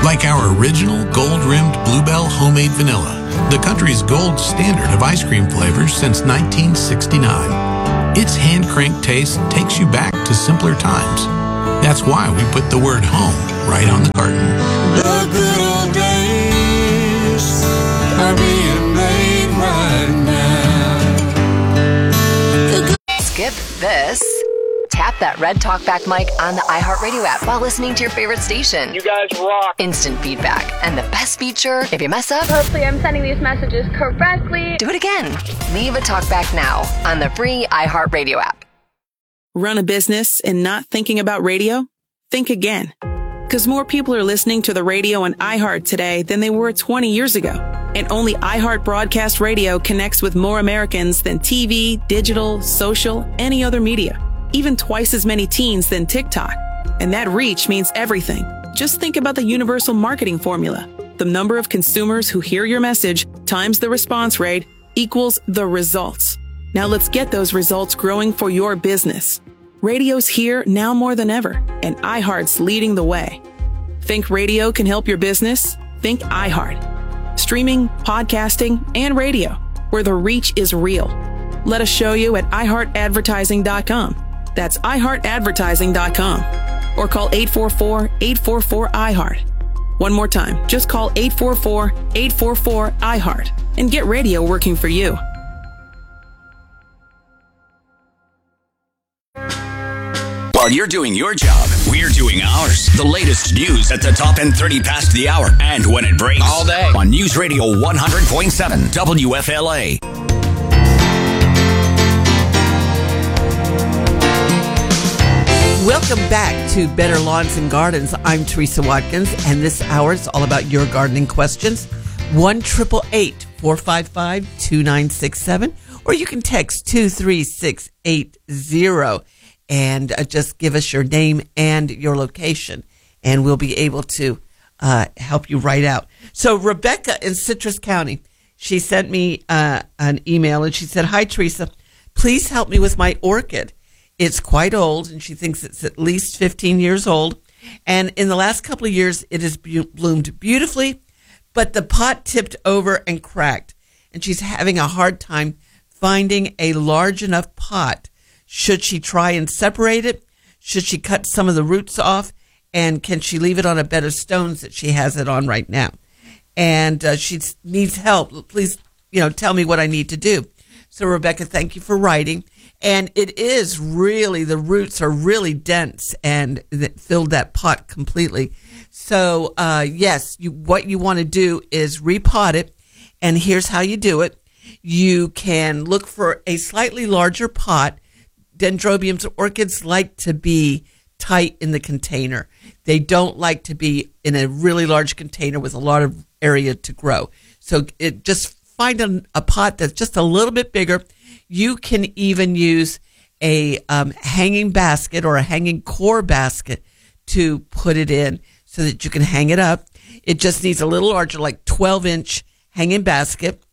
Like our original gold-rimmed Bluebell homemade vanilla, the country's gold standard of ice cream flavors since 1969. Its hand-cranked taste takes you back to simpler times. That's why we put the word home right on the carton. The good old days are being made right now. Skip this. Tap that red TalkBack mic on the iHeartRadio app while listening to your favorite station. You guys rock. Instant feedback. And the best feature, if you mess up, hopefully I'm sending these messages correctly. Do it again. Leave a TalkBack now on the free iHeartRadio app. Run a business and not thinking about radio? Think again. Because more people are listening to the radio on iHeart today than they were 20 years ago. And only iHeart Broadcast Radio connects with more Americans than TV, digital, social, any other media. Even twice as many teens than TikTok. And that reach means everything. Just think about the universal marketing formula. The number of consumers who hear your message times the response rate equals the results. Now let's get those results growing for your business. Radio's here now more than ever, and iHeart's leading the way. Think radio can help your business? Think iHeart. Streaming, podcasting, and radio, where the reach is real. Let us show you at iHeartAdvertising.com. That's iHeartAdvertising.com. Or call 844-844-iHeart. One more time, just call 844-844-iHeart and get radio working for you. While you're doing your job, we're doing ours. The latest news at the top and 30 past the hour. And when it breaks. All day. On News Radio 100.7 WFLA. Welcome back to Better Lawns and Gardens. I'm Teresa Watkins, and this hour is all about your gardening questions. 1-888-455-2967, or you can text 23680 and just give us your name and your location, and we'll be able to help you right out. So Rebecca in Citrus County, she sent me an email, and she said, "Hi, Teresa. Please help me with my orchid. It's quite old, and she thinks it's at least 15 years old. And in the last couple of years, it has bloomed beautifully, but the pot tipped over and cracked. And she's having a hard time finding a large enough pot. Should she try and separate it? Should she cut some of the roots off? And can she leave it on a bed of stones that she has it on right now? And she needs help. Please, tell me what I need to do." So, Rebecca, thank you for writing. And it is really, the roots are really dense and that filled that pot completely. So, yes, what you want to do is repot it. And here's how you do it. You can look for a slightly larger pot. Dendrobiums, orchids like to be tight in the container. They don't like to be in a really large container with a lot of area to grow. So just find a pot that's just a little bit bigger. You can even use a hanging basket or a hanging core basket to put it in so that you can hang it up. It just needs a little larger, like 12-inch hanging basket.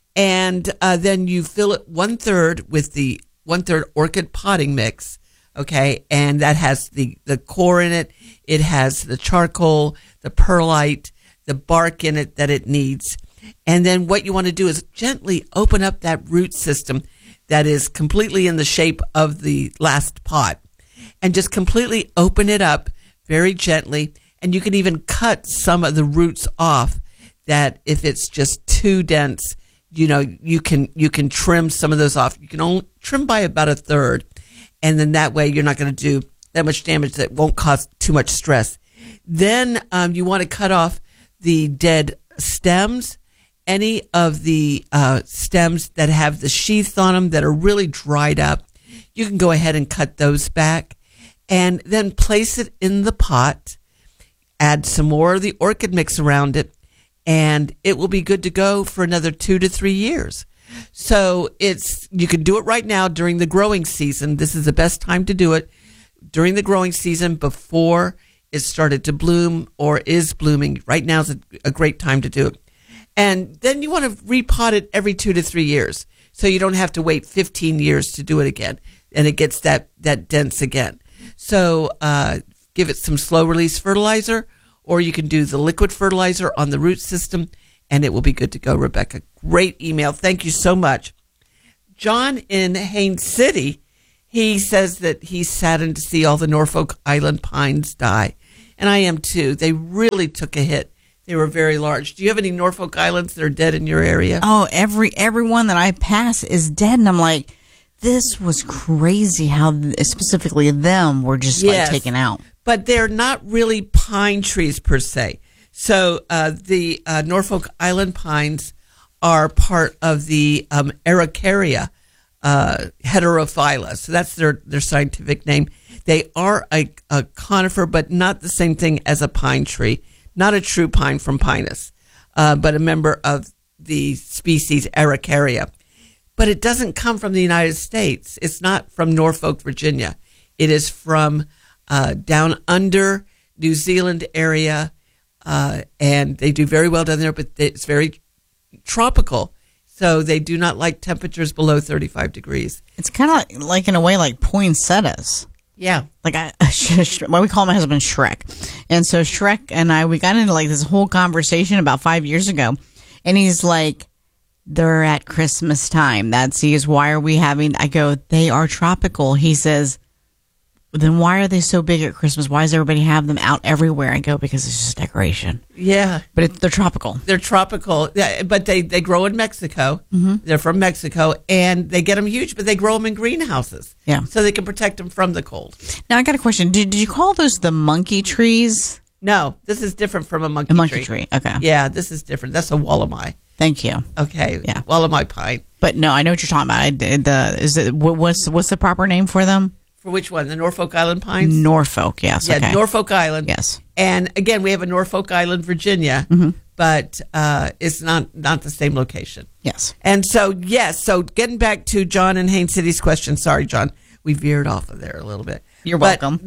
And then you fill it 1/3 with the 1/3 orchid potting mix. Okay. And that has the core in it. It has the charcoal, the perlite, the bark in it that it needs. And then what you want to do is gently open up that root system that is completely in the shape of the last pot, and just completely open it up very gently. And you can even cut some of the roots off that if it's just too dense, you can trim some of those off. You can only trim by about 1/3. And then that way you're not going to do that much damage that won't cause too much stress. Then you want to cut off the dead stems. Any of the stems that have the sheaths on them that are really dried up, you can go ahead and cut those back. And then place it in the pot. Add some more of the orchid mix around it. And it will be good to go for another 2 to 3 years. So you can do it right now during the growing season. This is the best time to do it during the growing season before it started to bloom or is blooming. Right now is a great time to do it. And then you want to repot it every 2 to 3 years. So you don't have to wait 15 years to do it again. And it gets that dense again. So give it some slow release fertilizer, or you can do the liquid fertilizer on the root system, and it will be good to go, Rebecca. Great email. Thank you so much. John in Haines City, he says that he's saddened to see all the Norfolk Island pines die. And I am too. They really took a hit. They were very large. Do you have any Norfolk Islands that are dead in your area? Oh, everyone that I pass is dead. And I'm like, this was crazy how specifically them were just like taken out. But they're not really pine trees per se. So the Norfolk Island pines are part of the Araucaria heterophylla. So that's their scientific name. They are a conifer, but not the same thing as a pine tree. Not a true pine from Pinus, but a member of the species Araucaria. But it doesn't come from the United States. It's not from Norfolk, Virginia. It is from down under New Zealand area, and they do very well down there, but it's very tropical. So they do not like temperatures below 35 degrees. It's kind of like, in a way, like poinsettias. Yeah. Like well, we call my husband Shrek. And so Shrek and we got into like this whole conversation about 5 years ago. And he's like, they're at Christmas time. Why are we having, I go, they are tropical. He says, then why are they so big at Christmas? Why does everybody have them out everywhere? I go, because it's just decoration. Yeah. But they're tropical. They're tropical, but they grow in Mexico. Mm-hmm. They're from Mexico, and they get them huge, but they grow them in greenhouses. Yeah. So they can protect them from the cold. Now, I got a question. Did you call those the monkey trees? No, this is different from a monkey tree. A monkey tree, okay. Yeah, this is different. That's a Wallamai. Thank you. Okay, yeah. Wallamai pine. But no, I know what you're talking about. What's the proper name for them? For which one? The Norfolk Island pines? Norfolk, yes. Yeah, okay. Norfolk Island. Yes. And again, we have a Norfolk Island, Virginia, but it's not the same location. Yes. And so, so getting back to John and Haines City's question. Sorry, John. We veered off of there a little bit. You're welcome.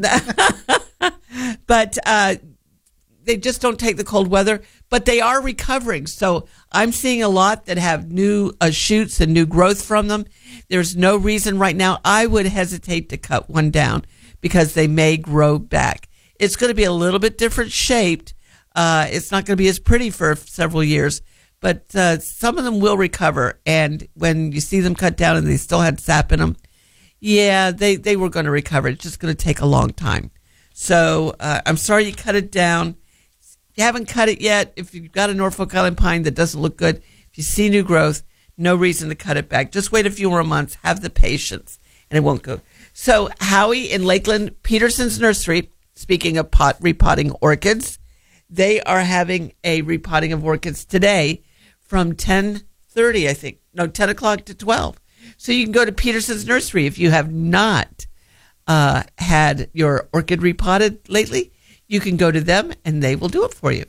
But they just don't take the cold weather, but they are recovering. So I'm seeing a lot that have new shoots and new growth from them. There's no reason right now I would hesitate to cut one down because they may grow back. It's going to be a little bit different shaped. It's not going to be as pretty for several years, but some of them will recover. And when you see them cut down and they still had sap in them, they were going to recover. It's just going to take a long time. So I'm sorry you cut it down. If you haven't cut it yet, if you've got a Norfolk Island pine that doesn't look good, if you see new growth, no reason to cut it back. Just wait a few more months. Have the patience, and it won't go. So Howie in Lakeland, Peterson's Nursery, speaking of repotting orchids, they are having a repotting of orchids today from 10:30, I think. No, 10 o'clock to 12. So you can go to Peterson's Nursery if you have not had your orchid repotted lately. You can go to them and they will do it for you.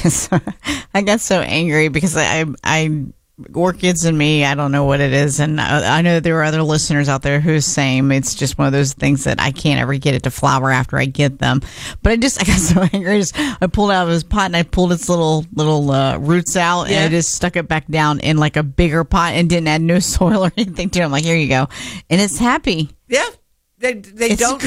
I got so angry because I orchids and me, I don't know what it is. And I know there are other listeners out there who's same. It's just one of those things that I can't ever get it to flower after I get them. But I got so angry. I pulled out of his pot and I pulled its little roots out and I just stuck it back down in like a bigger pot and didn't add no soil or anything to it. I'm like, here you go. And it's happy. Yeah. They don't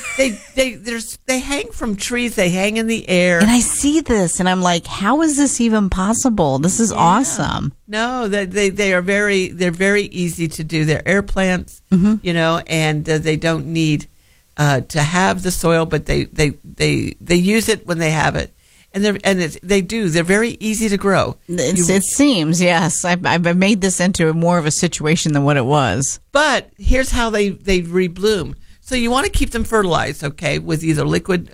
they hang from trees, they hang in the air. And I see this and I'm like, how is this even possible? This is awesome. No, they're very easy to do. They're air plants, and they don't need to have the soil, but they use it when they have it. And they're very easy to grow. It seems, yes. I've made this into more of a situation than what it was. But here's how they rebloom. So you want to keep them fertilized, okay, with either liquid,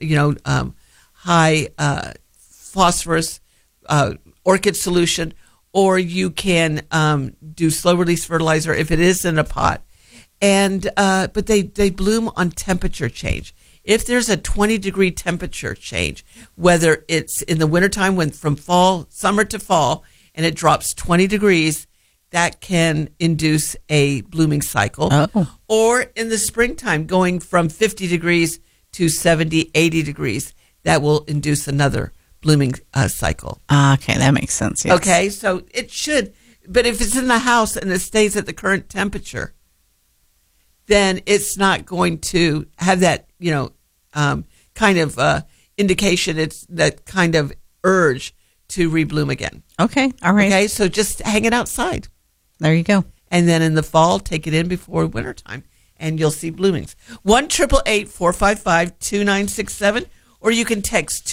high phosphorus orchid solution, or you can do slow release fertilizer if it is in a pot. And but they bloom on temperature change. If there's a 20-degree temperature change, whether it's in the wintertime from summer to fall, and it drops 20 degrees, that can induce a blooming cycle. Oh. Or in the springtime, going from 50 degrees to 70, 80 degrees, that will induce another blooming cycle. Okay, that makes sense, yes. Okay, so it should. But if it's in the house and it stays at the current temperature, then it's not going to have that, kind of indication. It's that kind of urge to rebloom again. Okay. All right. Okay, so just hang it outside. There you go. And then in the fall, take it in before wintertime, and you'll see bloomings. 1-888-455-2967, or you can text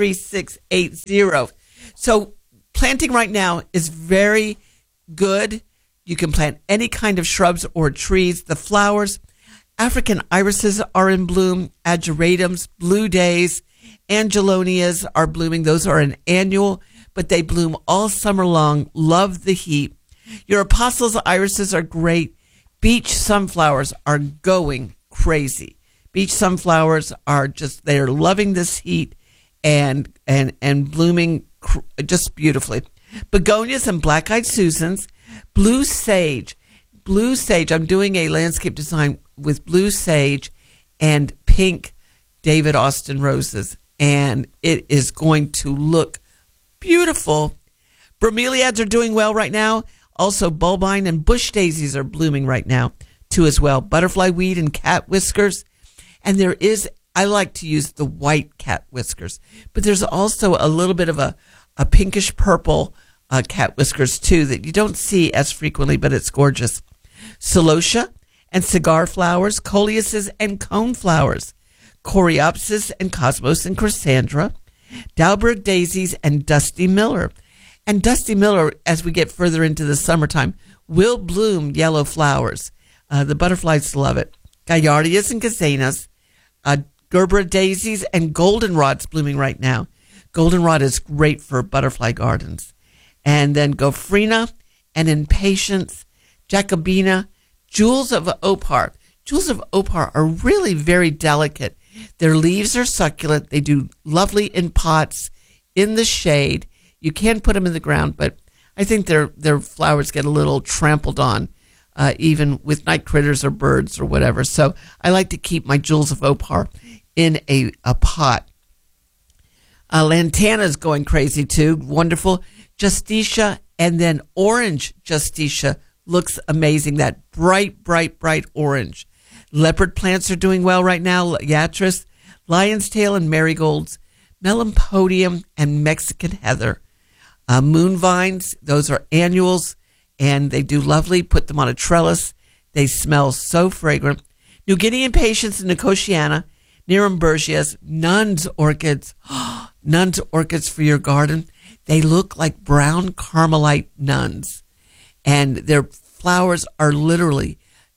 23680. So planting right now is very good. You can plant any kind of shrubs or trees. The flowers, African irises are in bloom, ageratums, blue days, angelonias are blooming. Those are an annual, but they bloom all summer long. Love the heat. Your apostles' irises are great. Beach sunflowers are going crazy. Beach sunflowers are just, they're loving this heat and blooming just beautifully. Begonias and black-eyed Susans, blue sage. Blue sage, I'm doing a landscape design with blue sage and pink David Austin roses, and it is going to look beautiful. Bromeliads are doing well right now. Also, bulbine and bush daisies are blooming right now, too, as well. Butterfly weed and cat whiskers. And there is, I like to use the white cat whiskers, but there's also a little bit of a pinkish purple cat whiskers, too, that you don't see as frequently, but it's gorgeous. Celosia and cigar flowers, coleuses and cone flowers, coreopsis and cosmos and chrysandra, Dalberg daisies and Dusty Miller. And Dusty Miller, as we get further into the summertime, will bloom yellow flowers. The butterflies love it. Gaillardias and gazenas, Gerbera daisies and goldenrods blooming right now. Goldenrod is great for butterfly gardens. And then Gophrina and Impatiens, Jacobina, Jewels of Opar. Jewels of Opar are really very delicate. Their leaves are succulent. They do lovely in pots, in the shade. You can put them in the ground, but I think their flowers get a little trampled on, even with night critters or birds or whatever. So I like to keep my Jewels of Opar in a pot. Lantana's going crazy too. Wonderful. Justicia, and then orange Justicia looks amazing. That bright, bright, bright orange. Leopard plants are doing well right now. Liatris, lion's tail and marigolds, melampodium and Mexican heather. Moon vines, those are annuals, and they do lovely. Put them on a trellis. They smell so fragrant. New Guinea impatiens and Nicotiana, Nerimbergias, Nun's orchids. Nun's orchids for your garden. They look like brown Carmelite nuns, and their flowers are literally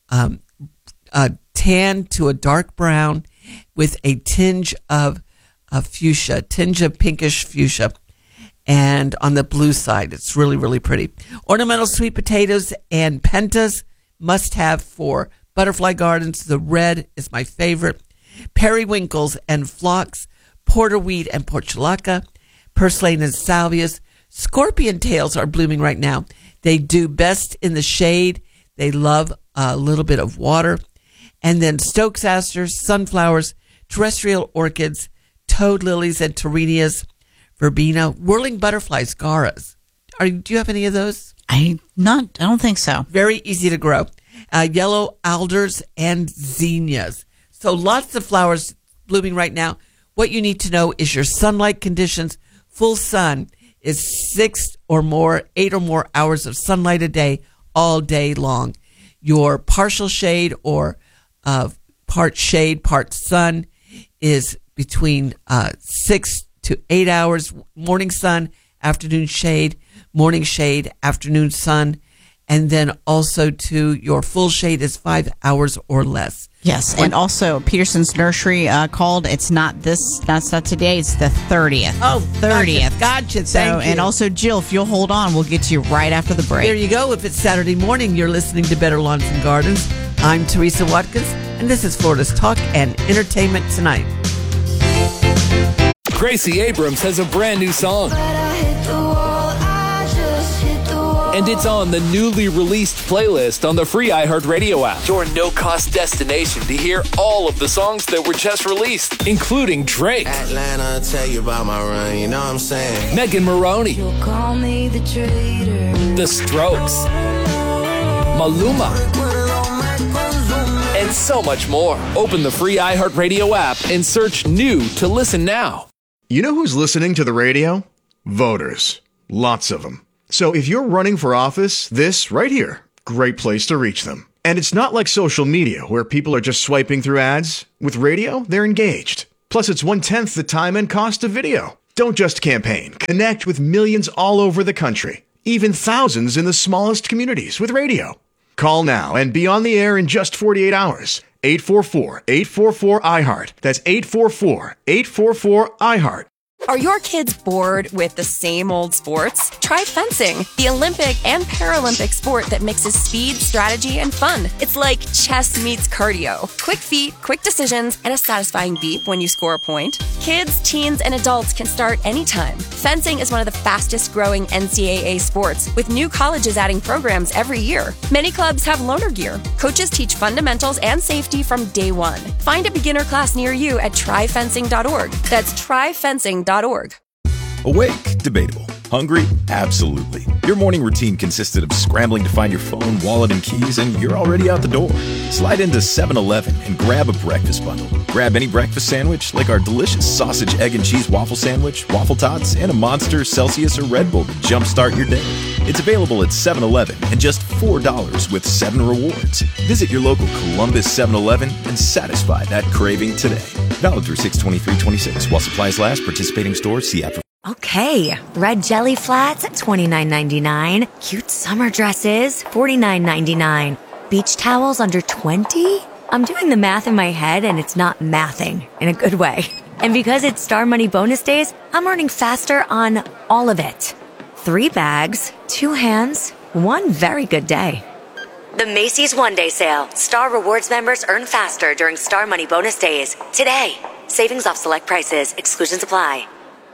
tan to a dark brown with a tinge of fuchsia, tinge of pinkish fuchsia. And on the blue side, it's really, really pretty. Ornamental sweet potatoes and pentas, must have for butterfly gardens. The red is my favorite. Periwinkles and phlox, porterweed and portulaca, purslane and salvias. Scorpion tails are blooming right now. They do best in the shade. They love a little bit of water. And then Stokes asters, sunflowers, terrestrial orchids, toad lilies and terenias, verbena, whirling butterflies, garas. Do you have any of those? I don't think so. Very easy to grow. Yellow alders and zinnias. So lots of flowers blooming right now. What you need to know is your sunlight conditions. Full sun is 6 or more, 8 or more hours of sunlight a day, all day long. Your partial shade or part shade, part sun is between 6 to 8 hours. Morning sun, afternoon shade, afternoon sun. And then also to your full shade is 5 hours or less. Yes, and also Peterson's Nursery called. It's not today. It's the 30th. Oh, 30th. Gotcha. So, Thank you. and also Jill, if you'll hold on, we'll get to you right after the break. There you go. If it's Saturday morning, you're listening to Better Lawns and Gardens. I'm Teresa Watkins, and this is Florida's Talk and Entertainment Tonight. Gracie Abrams has a brand new song. And it's on the newly released playlist on the free iHeartRadio app. Your no-cost destination to hear all of the songs that were just released, including Drake, Atlanta, tell you about my run, you know what I'm saying? Megan Maroney, You'll call me the traitor. The Strokes, Maluma, and so much more. Open the free iHeartRadio app and search new to listen now. You know who's listening to the radio? Voters. Lots of them. So if you're running for office, this right here, great place to reach them. And it's not like social media where people are just swiping through ads. With radio, they're engaged. Plus, it's 1/10 the time and cost of video. Don't just campaign. Connect with millions all over the country, even thousands in the smallest communities with radio. Call now and be on the air in just 48 hours. 844-844-iHeart. That's 844-844-iHeart. Are your kids bored with the same old sports? Try fencing, the Olympic and Paralympic sport that mixes speed, strategy, and fun. It's like chess meets cardio. Quick feet, quick decisions, and a satisfying beep when you score a point. Kids, teens, and adults can start anytime. Fencing is one of the fastest growing NCAA sports, with new colleges adding programs every year. Many clubs have loaner gear. Coaches teach fundamentals and safety from day one. Find a beginner class near you at tryfencing.org. That's tryfencing.org. Awake? Debatable. Hungry? Absolutely. Your morning routine consisted of scrambling to find your phone, wallet, and keys, and you're already out the door. Slide into 7-Eleven and grab a breakfast bundle. Grab any breakfast sandwich, like our delicious sausage, egg, and cheese waffle sandwich, waffle tots, and a Monster, Celsius, or Red Bull to jumpstart your day. It's available at 7-Eleven and just $4 with 7 rewards. Visit your local Columbus 7-Eleven and satisfy that craving today. Valid through 6/23/26. While supplies last, participating stores, see app. Okay, red jelly flats at $29.99. Cute summer dresses, $49.99. Beach towels under $20? I'm doing the math in my head and it's not mathing in a good way. And because it's Star Money bonus days, I'm earning faster on all of it. 3 bags, 2 hands, 1 very good day. The Macy's One Day Sale. Star Rewards members earn faster during Star Money bonus days. Today. Savings off select prices. Exclusions apply.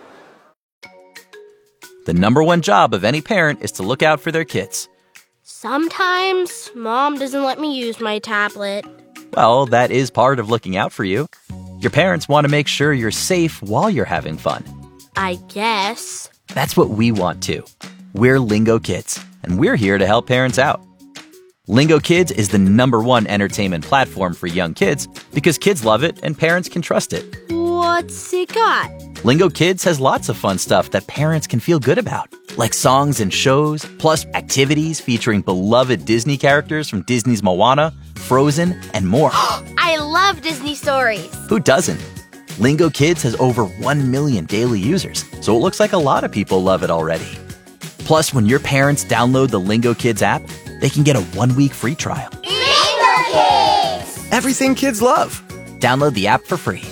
The number one job of any parent is to look out for their kids. Sometimes Mom doesn't let me use my tablet. Well, that is part of looking out for you. Your parents want to make sure you're safe while you're having fun. I guess. That's what we want too. We're Lingo Kids, and we're here to help parents out. Lingo Kids is the number one entertainment platform for young kids because kids love it and parents can trust it. What's it got? Lingo Kids has lots of fun stuff that parents can feel good about, like songs and shows, plus activities featuring beloved Disney characters from Disney's Moana, Frozen, and more. I love Disney stories. Who doesn't? Lingo Kids has over 1 million daily users, so it looks like a lot of people love it already. Plus, when your parents download the Lingo Kids app, they can get a 1-week free trial. Lingo Kids! Everything kids love. Download the app for free.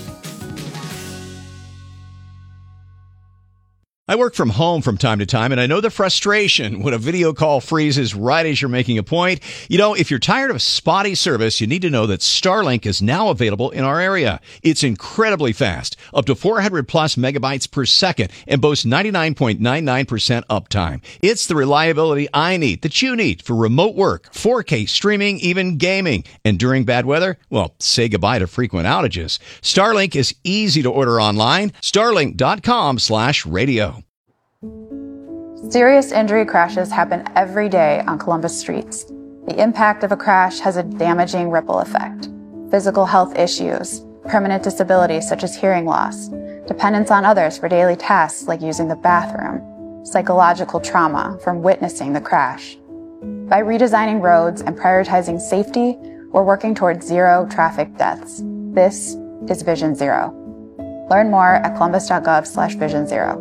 I work from home from time to time, and I know the frustration when a video call freezes right as you're making a point. You know, if you're tired of spotty service, you need to know that Starlink is now available in our area. It's incredibly fast, up to 400 plus megabytes per second, and boasts 99.99% uptime. It's the reliability I need, that you need, for remote work, 4K streaming, even gaming. And during bad weather, well, say goodbye to frequent outages. Starlink is easy to order online. Starlink.com/radio. Serious injury crashes happen every day on Columbus streets. The impact of a crash has a damaging ripple effect. Physical health issues, permanent disability such as hearing loss, dependence on others for daily tasks like using the bathroom, psychological trauma from witnessing the crash. By redesigning roads and prioritizing safety, we're working towards 0 traffic deaths. This is Vision Zero. Learn more at columbus.gov/vision0.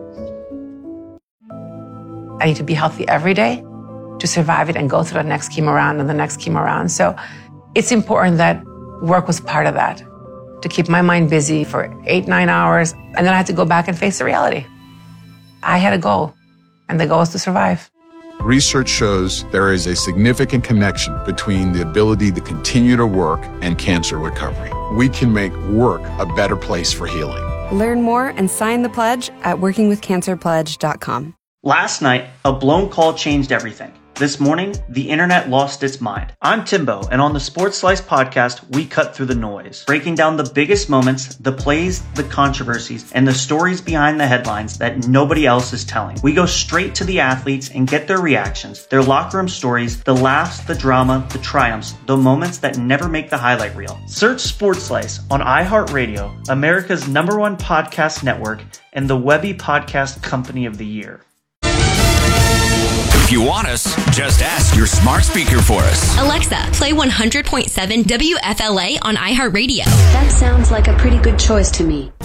I need to be healthy every day to survive it and go through the next chemo round and the next chemo round. So it's important that work was part of that, to keep my mind busy for 8-9 hours. And then I had to go back and face the reality. I had a goal, and the goal is to survive. Research shows there is a significant connection between the ability to continue to work and cancer recovery. We can make work a better place for healing. Learn more and sign the pledge at workingwithcancerpledge.com. Last night, a blown call changed everything. This morning, the internet lost its mind. I'm Timbo, and on the Sports Slice podcast, we cut through the noise, breaking down the biggest moments, the plays, the controversies, and the stories behind the headlines that nobody else is telling. We go straight to the athletes and get their reactions, their locker room stories, the laughs, the drama, the triumphs, the moments that never make the highlight reel. Search Sports Slice on iHeartRadio, America's #1 podcast network, and the Webby Podcast Company of the Year. If you want us, just ask your smart speaker for us. Alexa, play 100.7 WFLA on iHeartRadio. That sounds like a pretty good choice to me.